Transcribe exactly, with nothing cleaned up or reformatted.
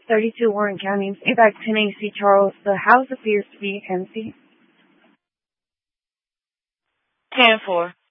thirty-two Warren County, ABAC ten A C Charles. The house appears to be empty. ten four.